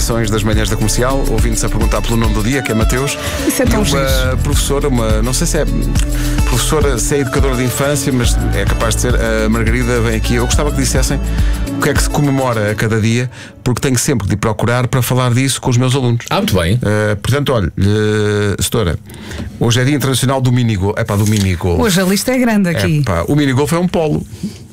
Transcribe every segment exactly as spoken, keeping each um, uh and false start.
edições das manhãs da Comercial, ouvindo-se a perguntar pelo nome do dia, que é Mateus. Isso é tão uma giro. professora, uma, não sei se é professora, se é educadora de infância, mas é capaz de ser. A Margarida vem aqui. Eu gostava que dissessem o que é que se comemora a cada dia, porque tenho sempre de ir procurar para falar disso com os meus alunos. Ah, muito bem. Uh, portanto, olha, uh, setora, hoje é Dia Internacional do Minigolf. É pá, do Minigolf. Hoje a lista é grande aqui. Epá, o minigolf é um polo.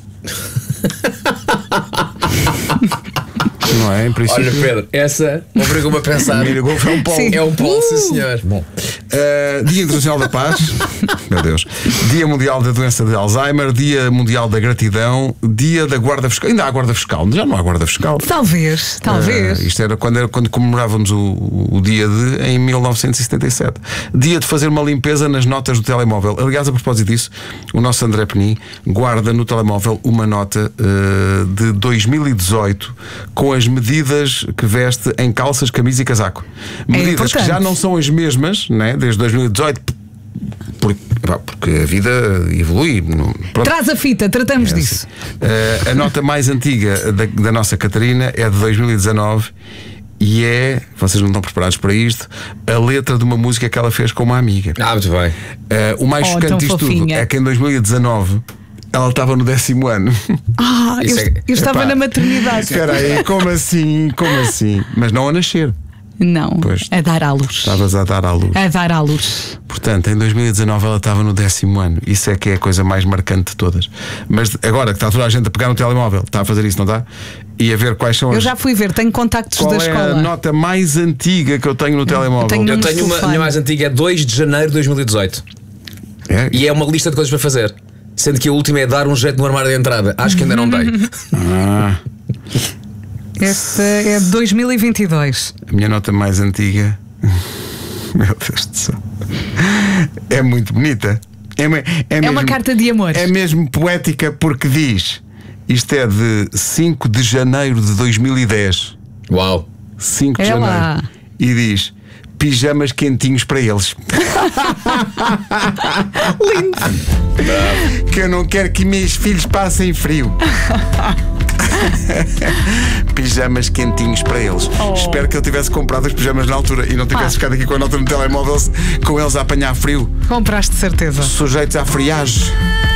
Não é? Em princípio. Olha, Pedro, essa obrigou-me a pensar. O minigolf é um polo. Sim. É um polo, sim, Uh! senhor. Bom. Uh, Dia Internacional da Paz. Meu Deus. Dia Mundial da Doença de Alzheimer. Dia Mundial da Gratidão. Dia da Guarda Fiscal. Ainda há Guarda Fiscal. Já não há Guarda Fiscal. Talvez, talvez. Uh, isto era quando, era quando comemorávamos o, o dia de em mil novecentos e setenta e sete. Dia de fazer uma limpeza nas notas do telemóvel. Aliás, a propósito disso, o nosso André Penin guarda no telemóvel uma nota uh, de dois mil e dezoito com as medidas que veste em calças, camisa e casaco. Medidas que já não são as mesmas, né, desde dois mil e dezoito. Porque, porque a vida evolui. Pronto. Traz a fita, tratamos É disso. assim. Uh, a nota mais antiga da, da nossa Catarina é de dois mil e dezanove e é, vocês não estão preparados para isto, a letra de uma música que ela fez com uma amiga. Ah, muito bem. Uh, o mais Oh, chocante tão disto tudo fofinha. é que em dois mil e dezanove ela estava no décimo ano. Ah, eu, Isso é- eu estava Epá. na maternidade. Espera aí, como assim? Como assim? Mas não a nascer. Não, Pois. a dar à luz. Estavas a dar à luz. A dar à luz. Portanto, em dois mil e dezanove ela estava no décimo ano. Isso é que é a coisa mais marcante de todas. Mas agora que está toda a gente a pegar no telemóvel, está a fazer isso, não está? E a ver quais são Eu as. já fui ver, tenho contactos Qual da é escola. a nota mais antiga que eu tenho no telemóvel? tenho Eu Um tenho uma, a telefone. minha mais antiga é dois de janeiro de dois mil e dezoito. É? E é uma lista de coisas para fazer. Sendo que a última é dar um jeito no armário de entrada. Acho que ainda não dei. Ah, Esta é de dois mil e vinte e dois. a minha nota mais antiga. Meu Deus do céu. É muito bonita. É, me- é, É mesmo, uma carta de amor. É mesmo poética porque diz: isto é de cinco de janeiro de dois mil e dez. Uau. cinco de É lá. janeiro. E diz: pijamas quentinhos para eles. Lindo. Que eu não quero que meus filhos passem frio. Pijamas quentinhos para eles. Oh. Espero que eu tivesse comprado os pijamas na altura e não tivesse Pá. ficado aqui com a nota no telemóvel com eles a apanhar frio, Compraste de certeza. sujeitos à friagem.